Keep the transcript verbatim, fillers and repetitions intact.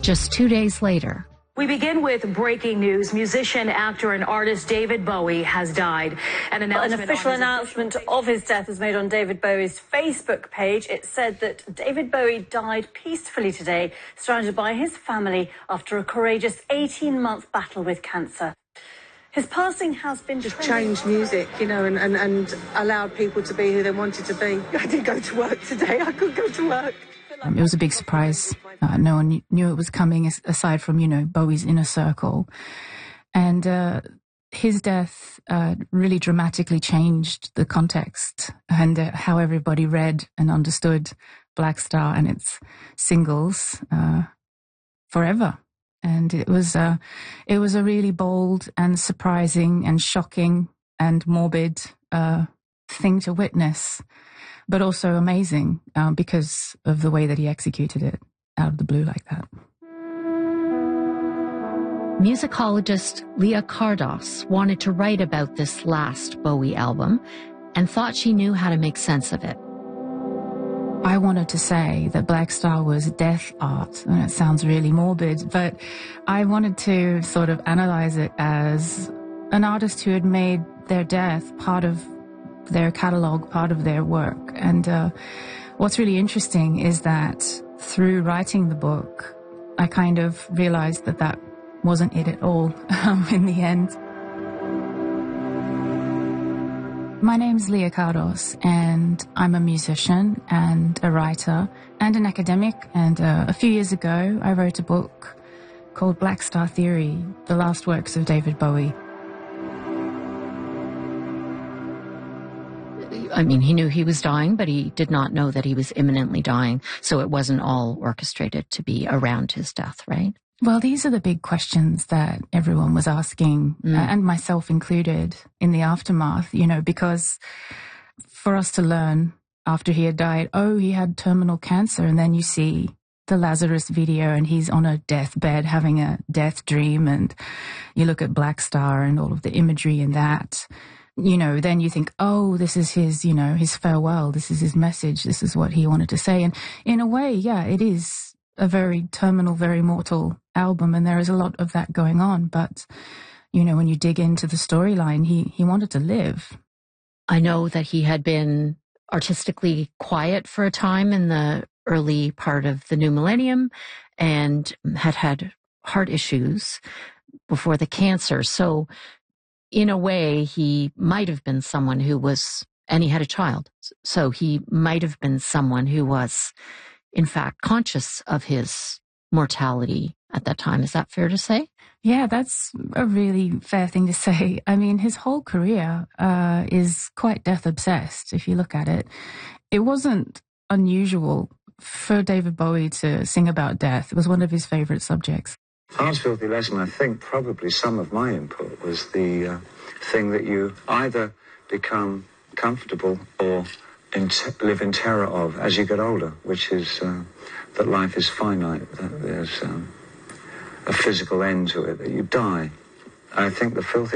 just two days later. We begin with breaking news. Musician, actor, and artist David Bowie has died. An, announcement An official his announcement official... of his death was made on David Bowie's Facebook page. It said that David Bowie died peacefully today, surrounded by his family after a courageous eighteen-month battle with cancer. His passing has been just changed music, you know, and, and, and allowed people to be who they wanted to be. I didn't go to work today. I couldn't go to work. Um, it was a big surprise. Uh, no one knew it was coming, aside from, you know, Bowie's inner circle. And uh, his death uh, really dramatically changed the context and uh, how everybody read and understood Black Star and its singles uh, forever. And it was, uh, it was a really bold and surprising and shocking and morbid uh, thing to witness, but also amazing uh, because of the way that he executed it out of the blue like that. Musicologist Leah Kardos wanted to write about this last Bowie album and thought she knew how to make sense of it. I wanted to say that Black Star was death art, and it sounds really morbid, but I wanted to sort of analyze it as an artist who had made their death part of their catalogue, part of their work. And uh, what's really interesting is that through writing the book, I kind of realized that that wasn't it at all um, in the end. My name's Leah Kardos, and I'm a musician and a writer and an academic. And uh, a few years ago, I wrote a book called Black Star Theory, The Last Works of David Bowie. I mean, he knew he was dying, but he did not know that he was imminently dying. So it wasn't all orchestrated to be around his death, right? Well, these are the big questions that everyone was asking, mm. and myself included, in the aftermath, you know, because for us to learn after he had died, oh, he had terminal cancer, and then you see the Lazarus video and he's on a deathbed having a death dream, and you look at Black Star and all of the imagery in that, you know, then you think, oh, this is his, you know, his farewell, this is his message, this is what he wanted to say. And in a way, yeah, it is a very terminal, very mortal album, and there is a lot of that going on. But, you know, when you dig into the storyline, he, he wanted to live. I know that he had been artistically quiet for a time in the early part of the new millennium and had had heart issues before the cancer. So in a way, he might have been someone who was, and he had a child. So he might have been someone who was, in fact, conscious of his mortality at that time. Is that fair to say? Yeah, that's a really fair thing to say. I mean, his whole career uh, is quite death-obsessed, if you look at it. It wasn't unusual for David Bowie to sing about death. It was one of his favorite subjects. Art's Filthy Lesson, I think probably some of my input was the uh, thing that you either become comfortable or in t- live in terror of as you get older, which is uh, that life is finite, that there's um, a physical end to it, that you die. I think the filthy